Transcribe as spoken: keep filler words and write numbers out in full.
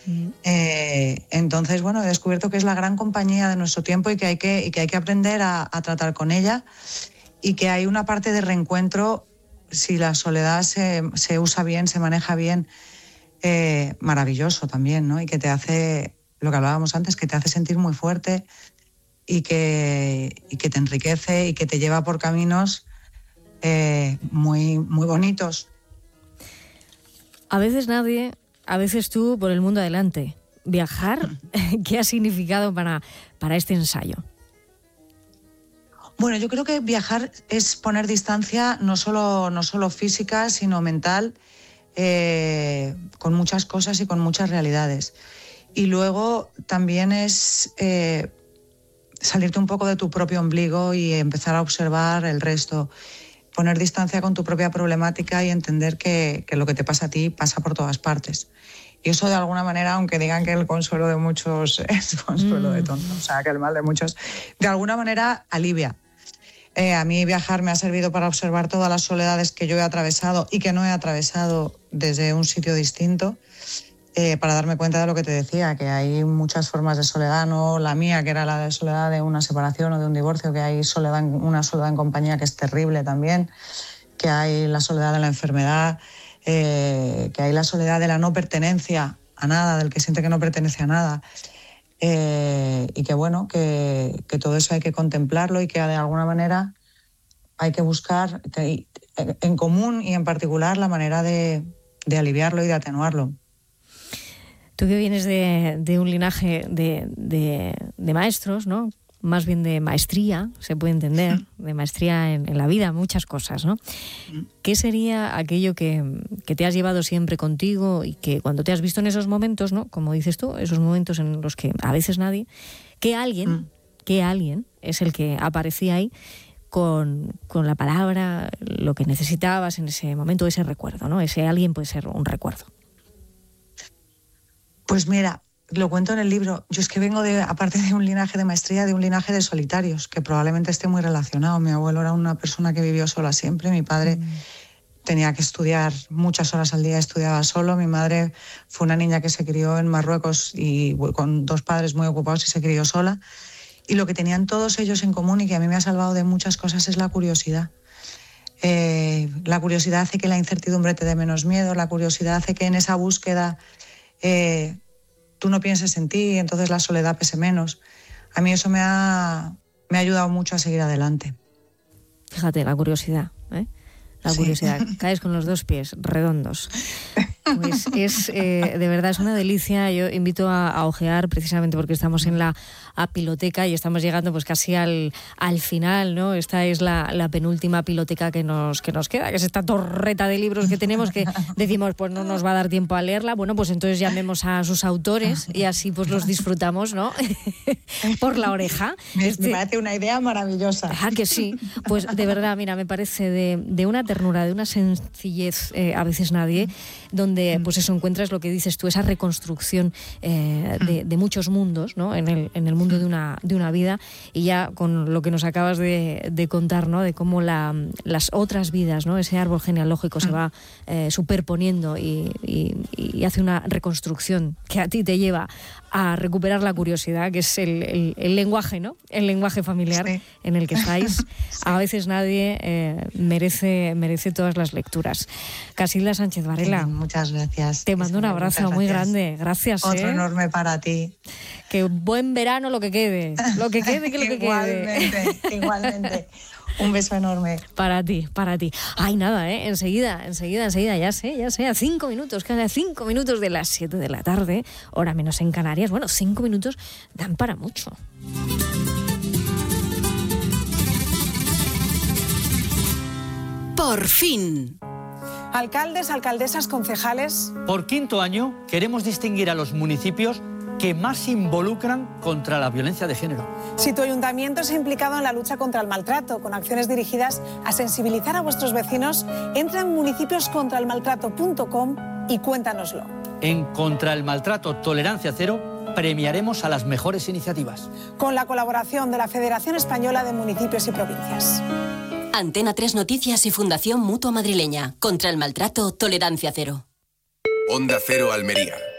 Mm. Eh, entonces, bueno, he descubierto que es la gran compañía de nuestro tiempo y que hay que, y que, hay que aprender a, a tratar con ella, y que hay una parte de reencuentro, si la soledad se, se usa bien, se maneja bien, eh, maravilloso también, ¿no? Y que te hace, lo que hablábamos antes, que te hace sentir muy fuerte y que, y que te enriquece y que te lleva por caminos eh, muy, muy bonitos. A veces nadie, a veces tú por el mundo adelante. Viajar, ¿qué ha significado para, para este ensayo? Bueno, yo creo que viajar es poner distancia no solo, no solo física, sino mental, eh, con muchas cosas y con muchas realidades. Y luego también es eh, salirte un poco de tu propio ombligo y empezar a observar el resto. Poner distancia con tu propia problemática y entender que, que lo que te pasa a ti pasa por todas partes. Y eso, de alguna manera, aunque digan que el consuelo de muchos es consuelo mm. de tontos, o sea, que el mal de muchos, de alguna manera alivia. Eh, a mí viajar me ha servido para observar todas las soledades que yo he atravesado y que no he atravesado desde un sitio distinto, eh, para darme cuenta de lo que te decía, que hay muchas formas de soledad, no la mía, que era la de soledad de una separación o de un divorcio, que hay soledad, una soledad en compañía que es terrible también, que hay la soledad de la enfermedad, eh, que hay la soledad de la no pertenencia a nada, del que siente que no pertenece a nada. Eh, y que bueno, que, que todo eso hay que contemplarlo y que de alguna manera hay que buscar que, en común y en particular la manera de, de aliviarlo y de atenuarlo. Tú que vienes de, de un linaje de, de, de maestros, ¿no? Más bien de maestría, se puede entender, de maestría en, en la vida, muchas cosas, ¿no? ¿Qué sería aquello que, que te has llevado siempre contigo y que cuando te has visto en esos momentos, ¿no? Como dices tú, esos momentos en los que a veces nadie, que alguien, mm. que alguien es el que aparecía ahí con, con la palabra, lo que necesitabas en ese momento, ese recuerdo, ¿no? Ese alguien puede ser un recuerdo. Pues mira, lo cuento en el libro. Yo es que vengo de, aparte de un linaje de maestría, de un linaje de solitarios, que probablemente esté muy relacionado. Mi abuelo era una persona que vivió sola siempre. Mi padre mm. tenía que estudiar muchas horas al día, estudiaba solo. Mi madre fue una niña que se crió en Marruecos y con dos padres muy ocupados y se crió sola. Y lo que tenían todos ellos en común y que a mí me ha salvado de muchas cosas es la curiosidad. Eh, la curiosidad hace que la incertidumbre te dé menos miedo. La curiosidad hace que en esa búsqueda eh, tú no pienses en ti y entonces la soledad pese menos. A mí eso me ha, me ha ayudado mucho a seguir adelante. Fíjate, la curiosidad, ¿eh? La sí. curiosidad. Caes con los dos pies redondos. Pues es, eh, de verdad, es una delicia. Yo invito a, a ojear, precisamente porque estamos en la piloteca y estamos llegando pues casi al, al final, ¿no? Esta es la, la penúltima piloteca que nos, que nos queda, que es esta torreta de libros que tenemos, que decimos, pues no nos va a dar tiempo a leerla. Bueno, pues entonces llamemos a sus autores y así pues los disfrutamos, ¿no? Por la oreja. Me, este... me parece una idea maravillosa. Ah, que sí. Pues de verdad, mira, me parece de, de una ternura, de una sencillez, eh, a veces nadie, donde pues eso encuentras lo que dices tú, esa reconstrucción eh, de, de muchos mundos, ¿no? En el, en el mundo de una, de una vida, y ya con lo que nos acabas de, de contar, ¿no? De cómo la, las otras vidas, ¿no? Ese árbol genealógico se va eh, superponiendo y, y, y hace una reconstrucción que a ti te lleva a recuperar la curiosidad, que es el, el, el lenguaje, ¿no? El lenguaje familiar sí. en el que estáis. Sí. A veces nadie eh, merece, merece todas las lecturas. Casilda Sánchez Varela. Sí, muchas gracias. Te mando un abrazo muy grande. Gracias. Otro ¿eh? enorme para ti. Que buen verano lo que quede. Lo que quede, que lo que igualmente, quede. Igualmente. Un beso enorme. Para ti, para ti. Ay, nada, ¿eh? Enseguida, enseguida, enseguida, ya sé, ya sé, a cinco minutos, cada cinco minutos de las siete de la tarde, hora menos en Canarias. Bueno, cinco minutos dan para mucho. Por fin. Alcaldes, alcaldesas, concejales. Por quinto año queremos distinguir a los municipios que más se involucran contra la violencia de género. Si tu ayuntamiento se ha implicado en la lucha contra el maltrato, con acciones dirigidas a sensibilizar a vuestros vecinos, entra en municipios contra el maltrato punto com y cuéntanoslo. En Contra el Maltrato Tolerancia Cero premiaremos a las mejores iniciativas. Con la colaboración de la Federación Española de Municipios y Provincias. Antena tres Noticias y Fundación Mutua Madrileña. Contra el Maltrato Tolerancia Cero. Onda Cero Almería.